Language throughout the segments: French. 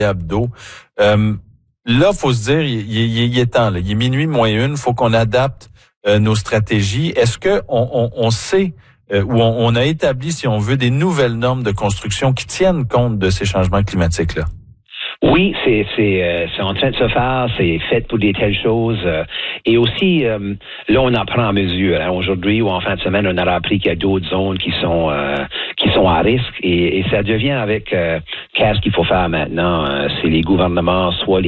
d'eau. Là, faut se dire, il est temps. Là. Il est minuit moins une. Faut qu'on adapte nos stratégies. Est-ce que on sait ou on a établi, si on veut, des nouvelles normes de construction qui tiennent compte de ces changements climatiques-là? Oui, c'est en train de se faire, c'est fait pour des telles choses. Et aussi, là, on en prend en mesure. Hein. Aujourd'hui ou en fin de semaine, on aura appris qu'il y a d'autres zones qui sont à risque. Et ça devient avec qu'est-ce qu'il faut faire maintenant. C'est les gouvernements, soit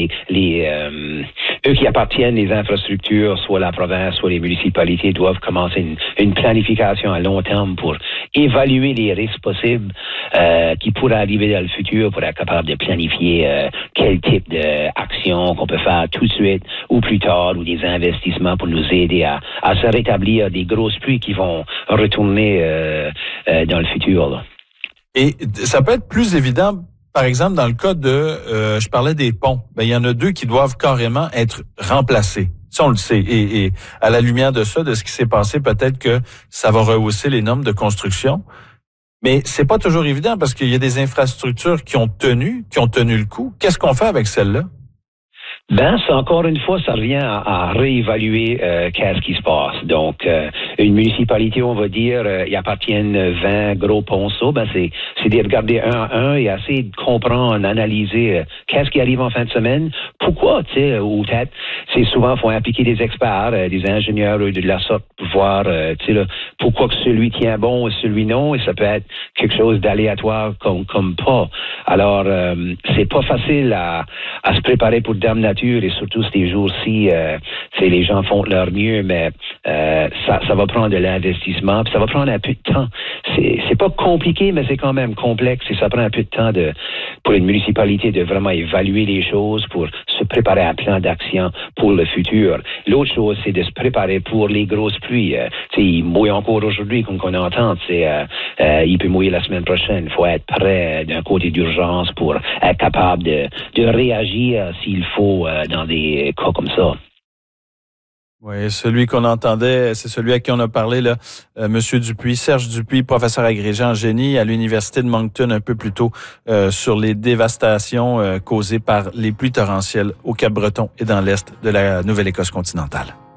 eux qui appartiennent les infrastructures, soit la province, soit les municipalités doivent commencer une planification à long terme pour évaluer les risques possibles qui pourraient arriver dans le futur pour être capable de planifier quel type d'action qu'on peut faire tout de suite ou plus tard, ou des investissements pour nous aider à se rétablir des grosses pluies qui vont retourner dans le futur. Là. Et ça peut être plus évident, par exemple, dans le cas de, je parlais des ponts. Ben, il y en a 2 qui doivent carrément être remplacés. Ça, on le sait. Et à la lumière de ça, de ce qui s'est passé, peut-être que ça va rehausser les normes de construction. Mais c'est pas toujours évident parce qu'il y a des infrastructures qui ont tenu le coup. Qu'est-ce qu'on fait avec celles-là? Ben, c'est encore une fois, ça revient à réévaluer qu'est-ce qui se passe. Donc, une municipalité, on va dire, il appartiennent 20 gros ponceaux. Ben, c'est de regarder un à un et essayer de comprendre, analyser qu'est-ce qui arrive en fin de semaine. Pourquoi, tu sais, ou peut-être, c'est souvent, faut impliquer des experts, des ingénieurs de la sorte pour voir, tu sais, là, pourquoi que celui tient bon et celui non. Et ça peut être quelque chose d'aléatoire comme pas. Alors, c'est pas facile à se préparer pour Dame Nature et surtout ces jours-ci, les gens font de leur mieux, mais ça va prendre de l'investissement, puis ça va prendre un peu de temps. C'est pas compliqué, mais c'est quand même complexe et ça prend un peu de temps pour une municipalité de vraiment évaluer les choses, pour se préparer à un plan d'action pour le futur. L'autre chose, c'est de se préparer pour les grosses pluies. Il mouille encore aujourd'hui, comme on entend. Il peut mouiller la semaine prochaine. Il faut être prêt d'un côté d'urgence pour être capable de réagir s'il faut dans des cas comme ça. Oui, celui qu'on entendait, c'est celui à qui on a parlé, là, Monsieur Dupuis, Serge Dupuis, professeur agrégé en génie à l'Université de Moncton un peu plus tôt, sur les dévastations causées par les pluies torrentielles au Cap-Breton et dans l'est de la Nouvelle-Écosse continentale.